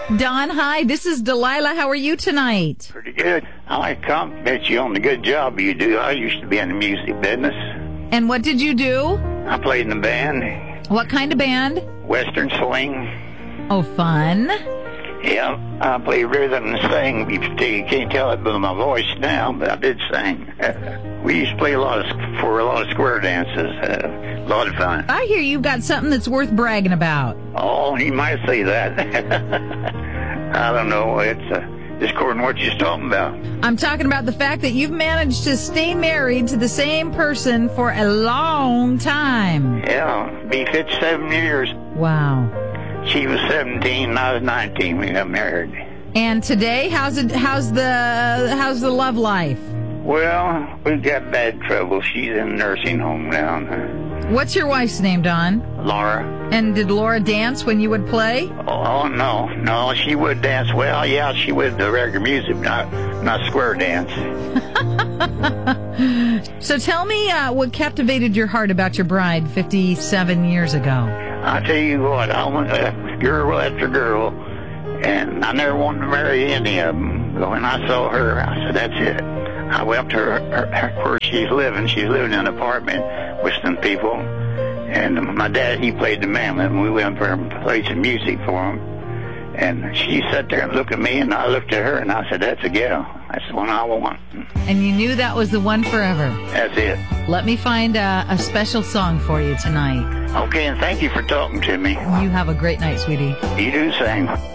Don, hi. This is Delilah. How are you tonight? Pretty good. I like to compliment you on the good job you do. I used to be in the music business. And what did you do? I played in the band. What kind of band? Western swing. Oh, fun. Yeah, I play rhythm and sing. You can't tell it by my voice now, but I did sing. We used to play a lot of square dances. A lot of fun. I hear you've got something that's worth bragging about. Oh, you might say that. I don't know. It's just according to what you're talking about. I'm talking about the fact that you've managed to stay married to the same person for a long time. Yeah, be 57 years. Wow. She was 17, and I was 19 when we got married. And today, how's the love life? Well, we've got bad trouble. She's in a nursing home now. What's your wife's name, Don? Laura. And did Laura dance when you would play? Oh, no, she would dance. Well, yeah, she would the regular music, not square dance. So tell me what captivated your heart about your bride 57 years ago. I tell you what, I went girl after girl, and I never wanted to marry any of them. But when I saw her, I said, that's it. I went up to her where she's living. She's living in an apartment with some people. And my dad, he played the mandolin, and we went for him to play some music for him. And she sat there and looked at me, and I looked at her, and I said, that's a gal. That's the one I want. And you knew that was the one forever. That's it. Let me find a special song for you tonight. Okay, and thank you for talking to me. You have a great night, sweetie. You do the same.